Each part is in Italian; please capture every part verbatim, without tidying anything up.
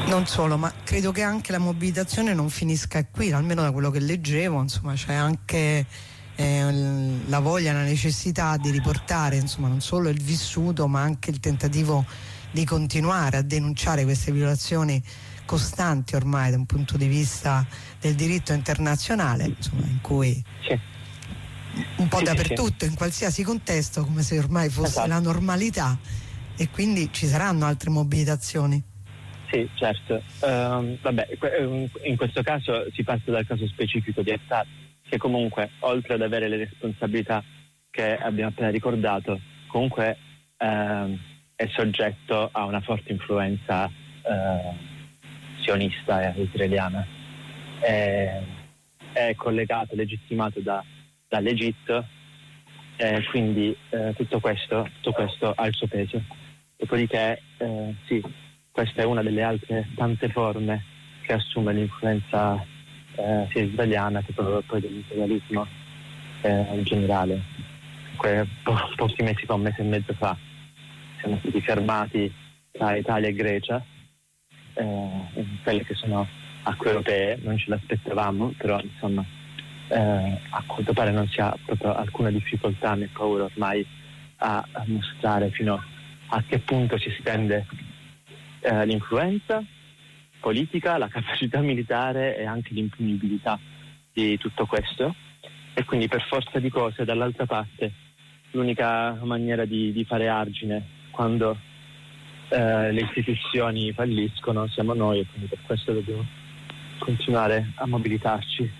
Non solo, ma credo che anche la mobilitazione non finisca qui, almeno da quello che leggevo, insomma c'è anche eh, la voglia, la necessità di riportare insomma non solo il vissuto ma anche il tentativo di continuare a denunciare queste violazioni costanti ormai da un punto di vista del diritto internazionale, insomma, in cui sì. un po' sì, dappertutto, sì. in qualsiasi contesto, come se ormai fosse esatto. la normalità, e quindi ci saranno altre mobilitazioni. Sì, certo. Um, vabbè, in questo caso si passa dal caso specifico di Haftar, che comunque, oltre ad avere le responsabilità che abbiamo appena ricordato, comunque um, è soggetto a una forte influenza uh, sionista e israeliana. È, è collegato, legittimato da, dall'Egitto, e quindi eh, tutto questo, tutto questo ha il suo peso. Dopodiché, eh, sì, questa è una delle altre tante forme che assume l'influenza eh, sia israeliana che poi dell'imperialismo eh, in generale. Que- po- pochi mesi fa, un mese e mezzo fa, siamo stati fermati tra Italia e Grecia, eh, quelle che sono acque europee, non ce l'aspettavamo, però insomma eh, a quanto pare non si ha proprio alcuna difficoltà né paura ormai a, a mostrare fino a che punto si stende Eh, l'influenza politica, la capacità militare e anche l'impunibilità di tutto questo, e quindi per forza di cose dall'altra parte l'unica maniera di, di fare argine quando eh, le istituzioni falliscono siamo noi, e quindi per questo dobbiamo continuare a mobilitarci.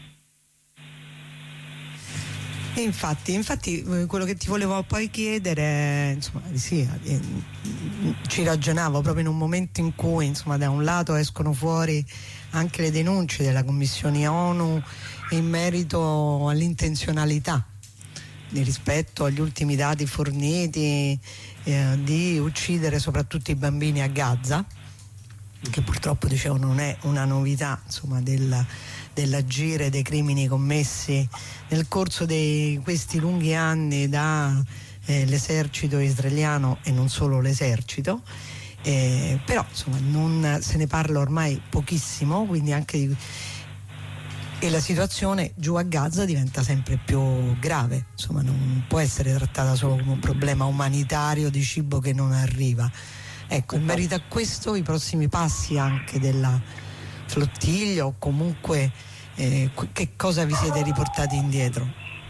E infatti, infatti quello che ti volevo poi chiedere, insomma, sì, eh, ci ragionavo proprio in un momento in cui, insomma, da un lato escono fuori anche le denunce della Commissione ONU in merito all'intenzionalità rispetto agli ultimi dati forniti eh, di uccidere soprattutto i bambini a Gaza, che purtroppo, dicevo, non è una novità, insomma, del dell'agire dei crimini commessi nel corso di questi lunghi anni da eh, l'esercito israeliano, e non solo l'esercito, eh, però insomma non se ne parla ormai pochissimo, quindi anche di, e la situazione giù a Gaza diventa sempre più grave, insomma non può essere trattata solo come un problema umanitario di cibo che non arriva. Ecco, in merito a questo, i prossimi passi anche della flottiglia, o comunque eh, che cosa vi siete riportati indietro?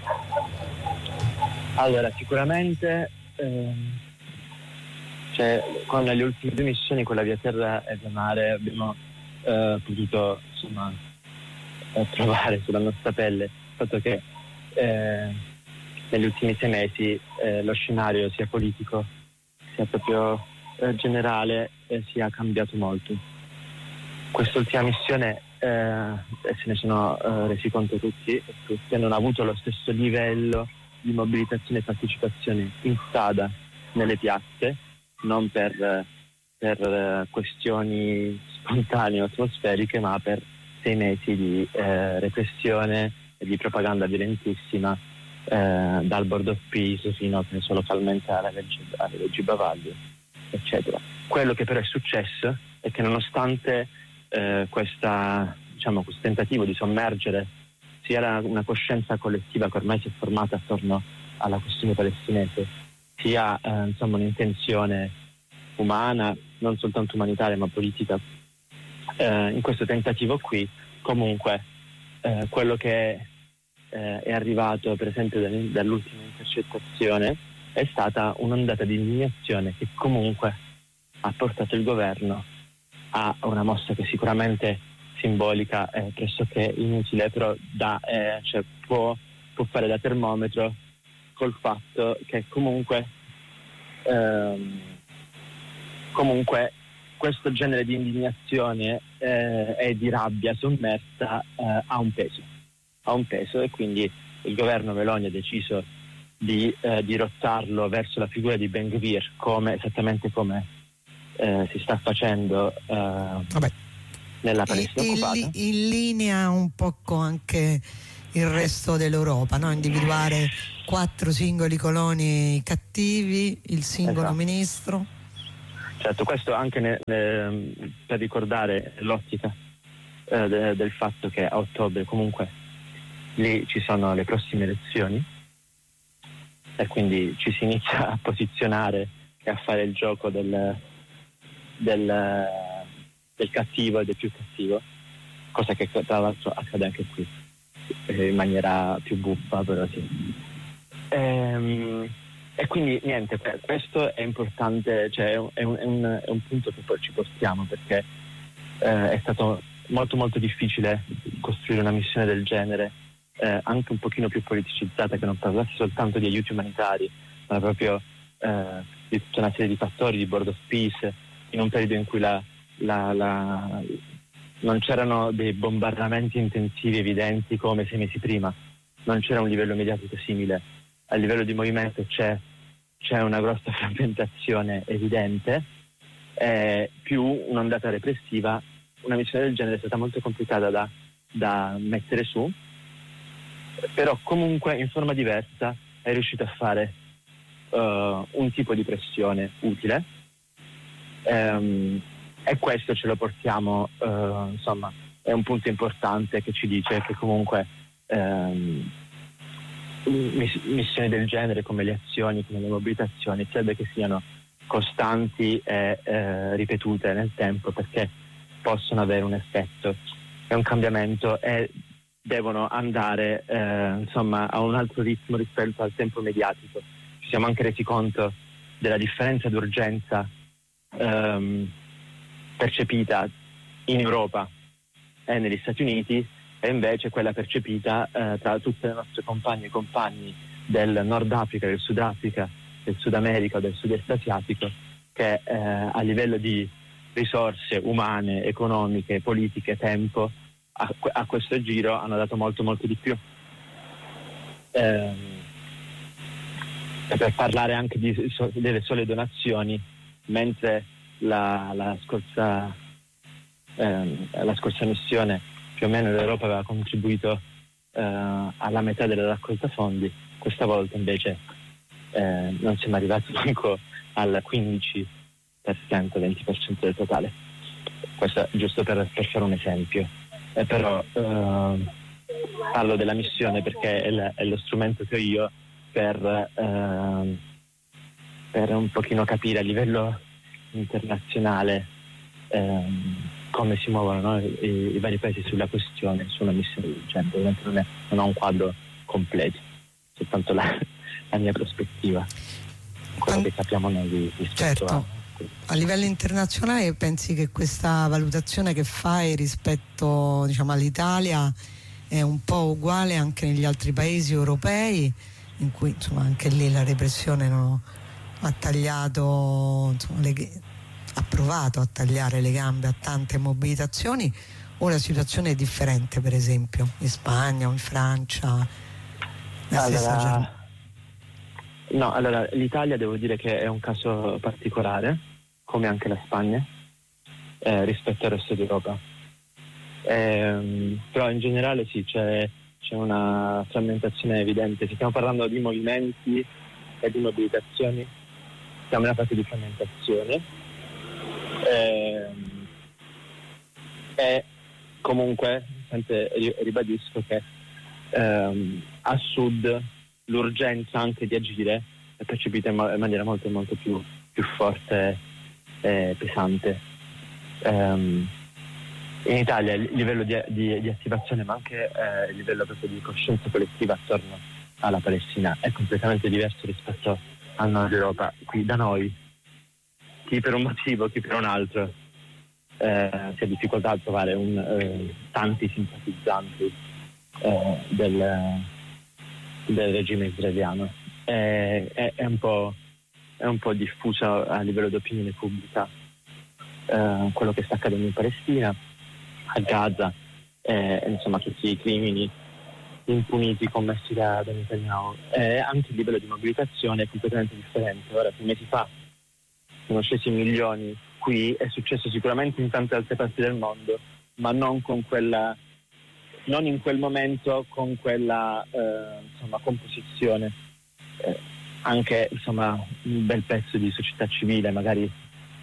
Allora, sicuramente ehm, cioè, con le ultime due missioni, quella via terra e via mare, abbiamo eh, potuto insomma eh, trovare sulla nostra pelle il fatto che eh, negli ultimi sei mesi eh, lo scenario sia politico sia proprio eh, generale eh, sia cambiato molto. Quest'ultima missione eh, se ne sono eh, resi conto tutti e tutti, non ha avuto lo stesso livello di mobilitazione e partecipazione in strada, nelle piazze, non per, per questioni spontanee o atmosferiche, ma per sei mesi di eh, repressione e di propaganda violentissima eh, dal Board of Peace fino a penso localmente alle leggi, alle leggi bavaglio, eccetera. Quello che però è successo è che nonostante Eh, questa, diciamo, questo tentativo di sommergere sia la, una coscienza collettiva che ormai si è formata attorno alla questione palestinese, sia eh, insomma un'intenzione umana, non soltanto umanitaria ma politica, eh, in questo tentativo qui comunque eh, quello che eh, è arrivato per esempio dall'ultima intercettazione è stata un'ondata di indignazione che comunque ha portato il governo a una mossa che sicuramente simbolica è pressoché inutile, però da, eh, cioè può, può fare da termometro col fatto che comunque ehm, comunque questo genere di indignazione eh, e di rabbia sommersa eh, ha un peso ha un peso e quindi il governo Meloni ha deciso di eh, dirottarlo verso la figura di Ben Gvir, come esattamente come Eh, si sta facendo eh, Vabbè. nella Palestina in, occupata, in, in linea un po' con anche il resto dell'Europa, no? Individuare quattro singoli coloni cattivi, il singolo esatto. ministro. Certo, questo anche ne, ne, per ricordare l'ottica eh, de, del fatto che a ottobre comunque lì ci sono le prossime elezioni e quindi ci si inizia a posizionare e a fare il gioco del, del, del cattivo e del più cattivo, cosa che tra l'altro accade anche qui eh, in maniera più buffa, però sì. Ehm, E quindi niente, questo è importante, cioè è un, è un, è un punto che poi ci portiamo, perché eh, è stato molto molto difficile costruire una missione del genere, eh, anche un pochino più politicizzata, che non parlasse soltanto di aiuti umanitari, ma proprio eh, di tutta una serie di fattori, di board of peace, in un periodo in cui la, la, la, non c'erano dei bombardamenti intensivi evidenti come sei mesi prima, non c'era un livello mediatico simile. A livello di movimento c'è, c'è una grossa frammentazione evidente, eh, più un'ondata repressiva. Una missione del genere è stata molto complicata da, da mettere su, però comunque in forma diversa è riuscita a fare uh, un tipo di pressione utile, um, e questo ce lo portiamo, uh, insomma, è un punto importante che ci dice che comunque um, missioni del genere, come le azioni, come le mobilitazioni, serve che siano costanti e eh, ripetute nel tempo, perché possono avere un effetto e un cambiamento e devono andare eh, insomma a un altro ritmo rispetto al tempo mediatico. Ci siamo anche resi conto della differenza d'urgenza ehm, percepita in Europa e negli Stati Uniti, e invece quella percepita eh, tra tutte le nostre compagne e compagni del Nord Africa, del Sud Africa, del Sud America o del Sud-Est asiatico, che eh, a livello di risorse umane, economiche, politiche, tempo, a, a questo giro hanno dato molto molto di più. Ehm, e per parlare anche di, so, delle sole donazioni, mentre la, la, scorsa, ehm, la scorsa missione più o meno l'Europa aveva contribuito eh, alla metà della raccolta fondi, questa volta invece eh, non siamo arrivati manco al quindici per cento, venti per cento del totale. Questo giusto per, per fare un esempio. Eh, però eh, parlo della missione perché è, la, è lo strumento che ho io per, eh, per un pochino capire a livello internazionale ehm, come si muovono, no, i, i vari paesi sulla questione, su una missione del genere. Ovviamente non, è, non ho un quadro completo, soltanto la, la mia prospettiva, quello che sappiamo noi rispetto certo. a... A livello internazionale pensi che questa valutazione che fai rispetto, diciamo, all'Italia è un po' uguale anche negli altri paesi europei, in cui insomma anche lì la repressione no, ha tagliato, insomma, le, ha provato a tagliare le gambe a tante mobilitazioni, o la situazione è differente per esempio in Spagna o in Francia? La allora, stessa no, allora l'Italia devo dire che è un caso particolare, come anche la Spagna, eh, rispetto al resto d'Europa. Eh, però in generale sì, c'è, c'è una frammentazione evidente. Se stiamo parlando di movimenti e di mobilitazioni, siamo in una fase di frammentazione. Eh, e comunque sempre ribadisco che ehm, a sud l'urgenza anche di agire è percepita in, ma- in maniera molto molto più, più forte e pesante. Um, in Italia il livello di, di, di attivazione, ma anche eh, il livello proprio di coscienza collettiva attorno alla Palestina è completamente diverso rispetto al nord Europa. Qui da noi, chi per un motivo, chi per un altro, eh, si ha difficoltà a trovare un, eh, tanti simpatizzanti eh, del, del regime israeliano. È, è, è, un po', è un po' diffuso a livello di opinione pubblica eh, quello che sta accadendo in Palestina, a Gaza, eh, insomma tutti i crimini impuniti commessi da, da Netanyahu. Eh, anche il livello di mobilitazione è completamente differente. Ora, sei mesi fa sono scesi milioni qui, è successo sicuramente in tante altre parti del mondo, ma non con quella, non in quel momento con quella eh, insomma composizione. Eh, anche insomma un bel pezzo di società civile, magari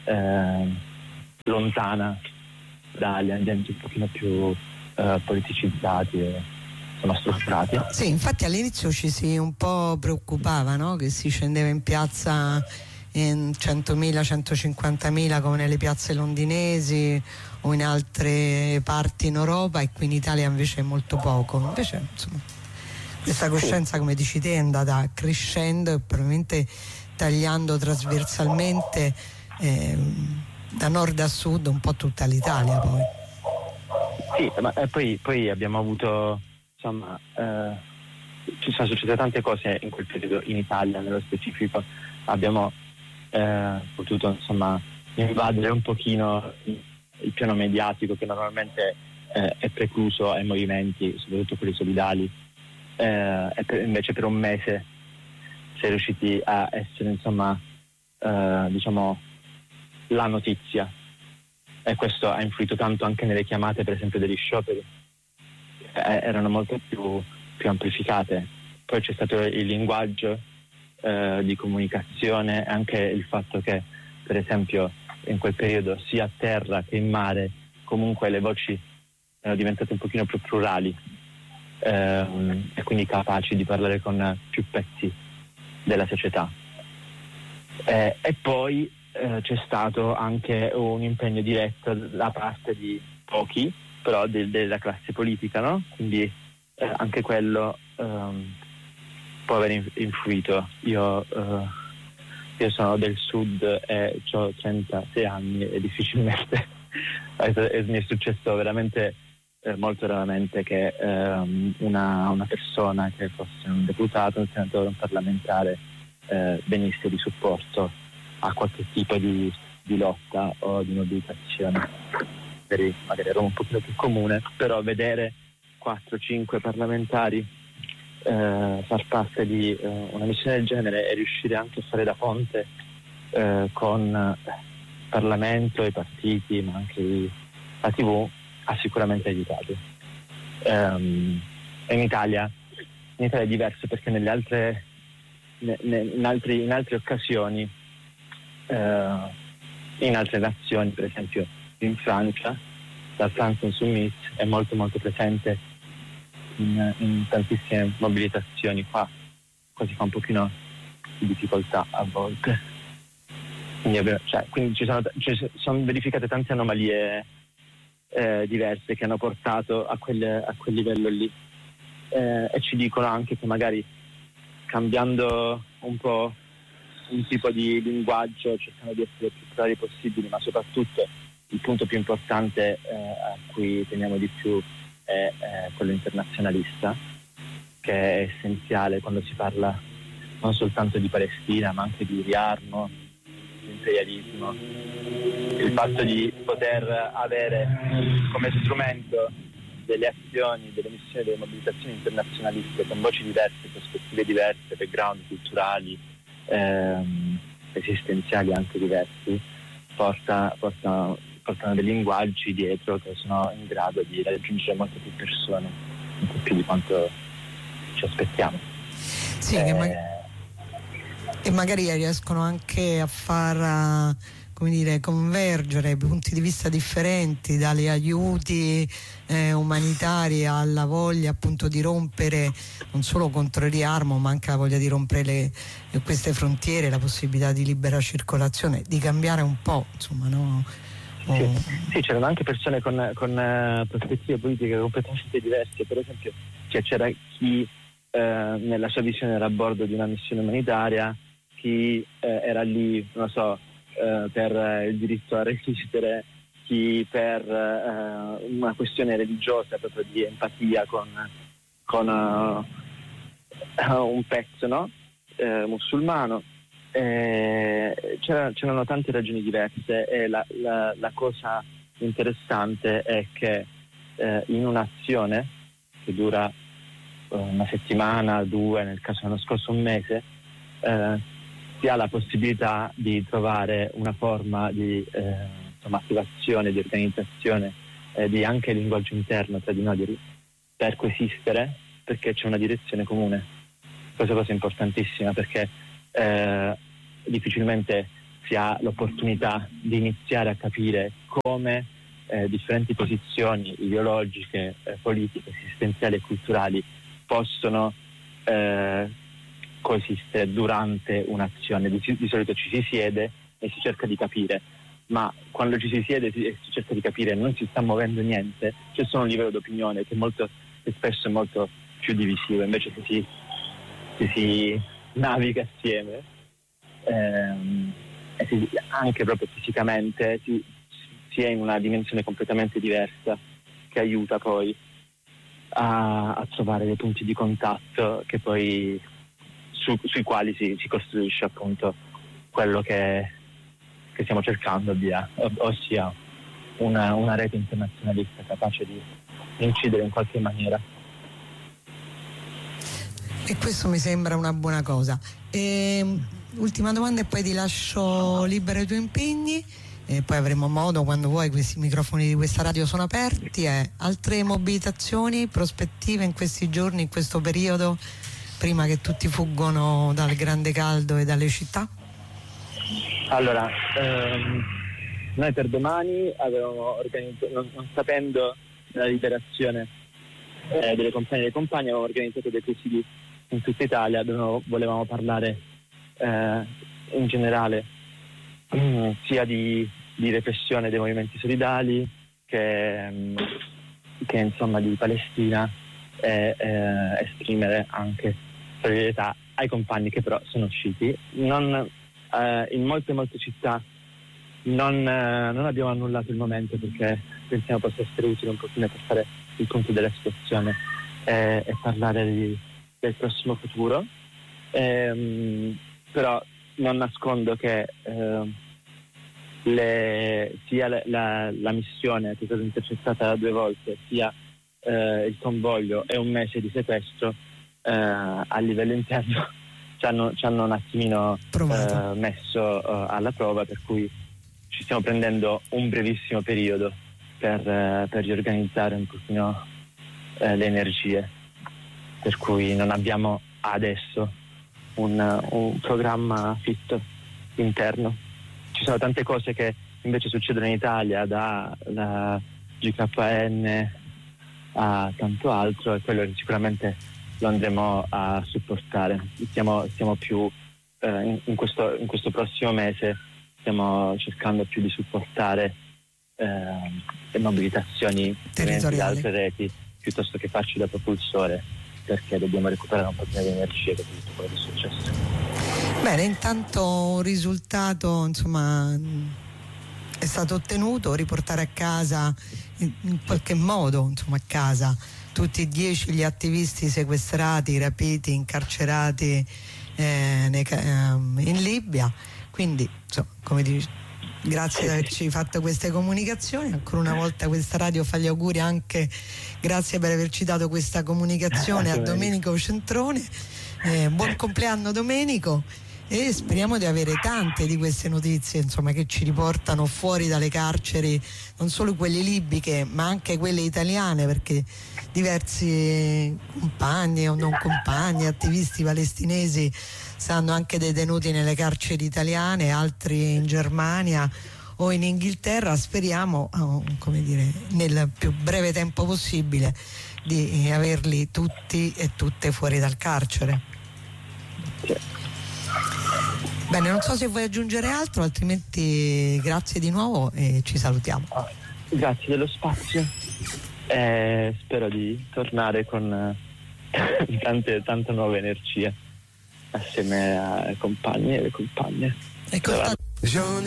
eh, lontana dagli ambienti un pochino più eh, politicizzati e insomma strutturati. Sì, infatti all'inizio ci si un po' preoccupava, no? Che si scendeva in piazza in centomila, centocinquantamila come nelle piazze londinesi o in altre parti in Europa, e qui in Italia invece è molto poco. Invece insomma questa coscienza, come dici te, è andata crescendo e probabilmente tagliando trasversalmente eh, da nord a sud un po' tutta l'Italia poi. Sì, ma eh, poi, poi abbiamo avuto, insomma, eh, ci sono successe tante cose in quel periodo in Italia nello specifico. Abbiamo eh, potuto, insomma, invadere un pochino il piano mediatico che normalmente eh, è precluso ai movimenti, soprattutto quelli solidali, eh, e per, invece per un mese si è riusciti a essere, insomma, eh, diciamo, la notizia, e questo ha influito tanto anche nelle chiamate, per esempio, degli scioperi, eh, erano molto più, più amplificate. Poi c'è stato il linguaggio eh, di comunicazione, anche il fatto che, per esempio, in quel periodo sia a terra che in mare comunque le voci erano diventate un pochino più plurali, ehm, e quindi capaci di parlare con più pezzi della società. Eh, e poi eh, c'è stato anche un impegno diretto da parte di pochi, però de- della classe politica, no? Quindi eh, anche quello ehm, può aver in- influito. Io, eh, io sono del sud e ho trentasei anni e difficilmente e mi è successo veramente eh, molto raramente che ehm, una, una persona che fosse un deputato, un senatore, un parlamentare eh, venisse di supporto a qualche tipo di, di lotta o di mobilitazione. Magari, magari era un pochino più comune, però vedere quattro cinque parlamentari eh, far parte di eh, una missione del genere e riuscire anche a fare da ponte eh, con il Parlamento, i partiti, ma anche i, la tivù, ha sicuramente aiutato. Um, in Italia, in Italia è diverso, perché nelle altre ne, ne, in, altri, in altre occasioni, uh, in altre nazioni, per esempio in Francia, la France Insoumise è molto molto presente in, in tantissime mobilitazioni. Qua quasi fa un pochino di difficoltà a volte. Quindi, cioè, quindi ci sono, ci sono verificate tante anomalie eh, diverse che hanno portato a quel, a quel livello lì, eh, e ci dicono anche che magari cambiando un po' un tipo di linguaggio, cercando di essere più chiari possibili, ma soprattutto il punto più importante eh, a cui teniamo di più è, è quello internazionalista, che è essenziale quando si parla non soltanto di Palestina ma anche di riarmo, di imperialismo. Il fatto di poter avere come strumento delle azioni, delle missioni, delle mobilitazioni internazionaliste con voci diverse, prospettive diverse, background culturali, ehm, esistenziali anche diversi, porta, porta, portano dei linguaggi dietro che sono in grado di raggiungere molte più persone, molto più di quanto ci aspettiamo. Sì, eh, che, ma- che magari riescono anche a far, come dire, convergere punti di vista differenti, dagli aiuti eh, umanitari alla voglia appunto di rompere non solo contro il riarmo, ma anche la voglia di rompere le, queste frontiere, la possibilità di libera circolazione, di cambiare un po', insomma, no? Oh. Sì, sì, c'erano anche persone con, con uh, prospettive politiche completamente diverse. Per esempio, cioè, c'era chi uh, nella sua visione era a bordo di una missione umanitaria, chi uh, era lì, non lo so, uh, per uh, il diritto a resistere, chi per uh, una questione religiosa, proprio di empatia con, con uh, un pezzo, no? uh, musulmano. Eh, c'era, c'erano tante ragioni diverse, e la, la, la cosa interessante è che eh, in un'azione che dura eh, una settimana, due, nel caso dell'anno scorso un mese, eh, si ha la possibilità di trovare una forma di eh, insomma, attivazione, di organizzazione, eh, di anche linguaggio interno tra di noi per coesistere, perché c'è una direzione comune. Questa cosa è importantissima, perché Eh, difficilmente si si ha l'opportunità di iniziare a capire come eh, differenti posizioni ideologiche, eh, politiche, esistenziali e culturali possono eh, coesistere durante un'azione. Di, di solito ci si siede e si cerca di capire, ma quando ci si siede e si cerca di capire e non si sta muovendo niente, c'è solo un livello d'opinione che, molto, che spesso è molto più divisivo. Invece se si, se si naviga assieme, ehm, e si, anche proprio fisicamente, si, si è in una dimensione completamente diversa, che aiuta poi a, a trovare dei punti di contatto che poi su, sui quali si, si costruisce appunto quello che, che stiamo cercando, via, ossia una, una rete internazionalista capace di incidere in qualche maniera. E questo mi sembra una buona cosa. E, ultima domanda e poi ti lascio libero i tuoi impegni, e poi avremo modo, quando vuoi, questi microfoni di questa radio sono aperti. Eh, altre mobilitazioni, prospettive in questi giorni, in questo periodo, prima che tutti fuggono dal grande caldo e dalle città? Allora, ehm, noi per domani avevamo organizzato, non, non sapendo della liberazione eh, delle compagne e dei compagni, avevamo organizzato dei presidi in tutta Italia dove volevamo parlare eh, in generale mh, sia di, di repressione dei movimenti solidali che, mh, che insomma di Palestina, e eh, esprimere anche solidarietà ai compagni che però sono usciti. Non, eh, in molte molte città non, eh, non abbiamo annullato il momento, perché pensiamo possa essere utile un pochino per fare il punto della situazione e, e parlare di, del prossimo futuro. Ehm, però non nascondo che eh, le, sia la, la, la missione che è stata intercettata due volte, sia eh, il convoglio e un mese di sequestro eh, a livello interno ci hanno, ci hanno un attimino eh, messo eh, alla prova, per cui ci stiamo prendendo un brevissimo periodo per, eh, per riorganizzare un pochino eh, le energie, per cui non abbiamo adesso un, un programma fit interno. Ci sono tante cose che invece succedono in Italia, da, da G K N a tanto altro, e quello sicuramente lo andremo a supportare. Stiamo, stiamo più eh, in, in, questo, in questo prossimo mese stiamo cercando più di supportare eh, le mobilitazioni da altre reti piuttosto che farci da propulsore, perché dobbiamo recuperare un po' di energie da tutto quello che è successo. Bene, intanto un risultato insomma è stato ottenuto, riportare a casa in, in qualche modo insomma a casa tutti e dieci gli attivisti sequestrati, rapiti, incarcerati eh, nei, eh, in Libia. Quindi insomma, come dici, grazie di averci fatto queste comunicazioni. Ancora una volta questa radio fa gli auguri, anche grazie per averci dato questa comunicazione a Domenico Centrone. Eh, buon compleanno Domenico, e speriamo di avere tante di queste notizie insomma che ci riportano fuori dalle carceri, non solo quelle libiche ma anche quelle italiane, perché diversi compagni o non compagni, attivisti palestinesi stanno anche detenuti nelle carceri italiane, altri in Germania o in Inghilterra. Speriamo, oh, come dire, nel più breve tempo possibile di averli tutti e tutte fuori dal carcere. Bene, non so se vuoi aggiungere altro, altrimenti grazie di nuovo e ci salutiamo. Grazie dello spazio, e spero di tornare con tante, tante nuove energie assieme ai compagni e alle compagne. Ecco,